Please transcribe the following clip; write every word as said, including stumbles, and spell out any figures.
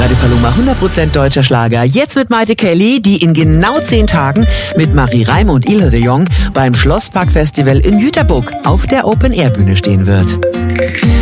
Radio Paloma, hundert Prozent deutscher Schlager. Jetzt mit Maite Kelly, die in genau zehn Tagen mit Marie Reim und Ilse de Jong beim Schlosspark Festival in Jüterbog auf der Open-Air-Bühne stehen wird.